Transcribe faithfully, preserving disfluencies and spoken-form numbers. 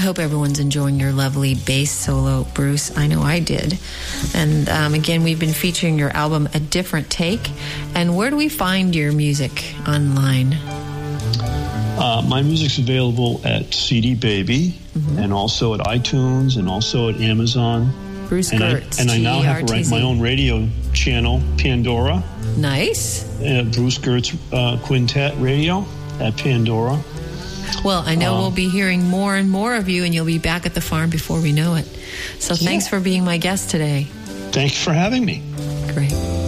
hope everyone's enjoying your lovely bass solo, Bruce. I know I did. And um, again, we've been featuring your album, A Different Take. And where do we find your music online? Uh, my music's available at C D Baby, mm-hmm. and also at iTunes, and also at Amazon. Bruce and Gertz. I, and I now have to write my own radio channel, Pandora. Nice. Uh, Bruce Gertz uh, Quintet Radio at Pandora. Well, I know um, we'll be hearing more and more of you, and you'll be back at the farm before we know it. So yeah. thanks for being my guest today. Thanks for having me. Great.